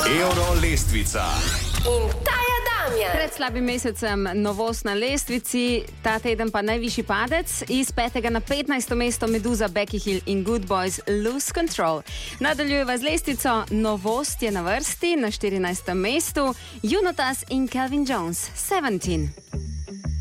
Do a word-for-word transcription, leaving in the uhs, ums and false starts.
Euro lestvica. In Taja Damjan. Pred slabim mesecem novost na lestvici, ta teden pa najvišji padec. Iz petega na petnajsto mesto Meduza, Becky Hill in Good Boys Lose Control. Nadaljujeva z lestvico, novost je na vrsti na štirinajstem mestu Junotas in Calvin Jones, sedemnajst.